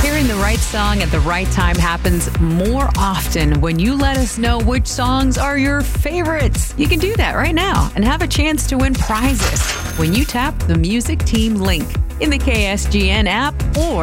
Hearing the right song at the right time happens more often when you let us know which songs are your favorites. You can do that right now and have a chance to win prizes when you tap the Music Team link in the KSGN app or